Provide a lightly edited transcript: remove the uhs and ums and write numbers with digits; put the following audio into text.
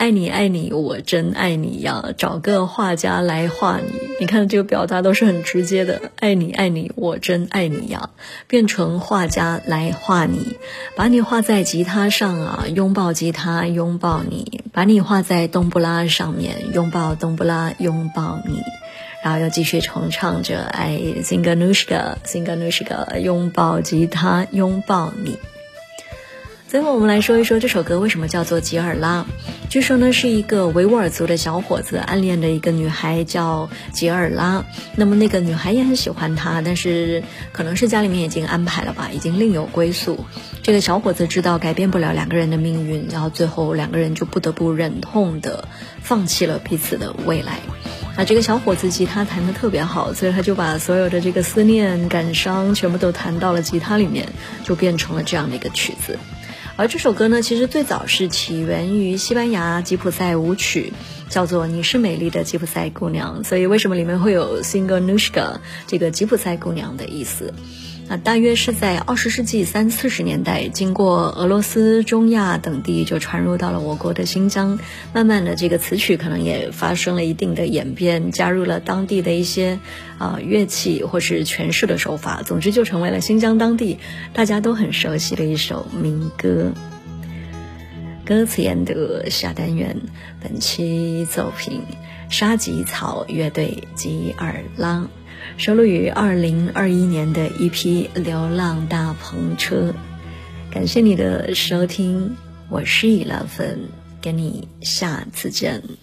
爱你爱你我真爱你呀，找个画家来画你。你看这个表达都是很直接的，爱你爱你我真爱你呀，变成画家来画你，把你画在吉他上啊，拥抱吉他拥抱你，把你画在冬不拉上面，拥抱冬不拉拥抱你，然后又继续重唱着爱 Singanushka Singanushka 拥抱吉他拥抱你。最后我们来说一说这首歌为什么叫做吉尔拉。据说呢是一个维吾尔族的小伙子暗恋的一个女孩叫吉尔拉，那么那个女孩也很喜欢他，但是可能是家里面已经安排了吧，已经另有归宿。这个小伙子知道改变不了两个人的命运，然后最后两个人就不得不忍痛的放弃了彼此的未来。这个小伙子吉他弹得特别好，所以他就把所有的这个思念感伤全部都弹到了吉他里面，就变成了这样的一个曲子。而这首歌呢，其实最早是起源于西班牙吉普赛舞曲，叫做你是美丽的吉普赛姑娘，所以为什么里面会有 Singanushka 这个吉普赛姑娘的意思。大约是在20世纪30-40年代，经过俄罗斯、中亚等地就传入到了我国的新疆，慢慢的这个词曲可能也发生了一定的演变，加入了当地的一些乐器或是诠释的手法，总之就成为了新疆当地大家都很熟悉的一首民歌。歌词研读下单元，本期作品沙棘草乐队吉尔拉，收录于2021年的EP流浪大篷车。感谢你的收听，我是11，跟你下次见。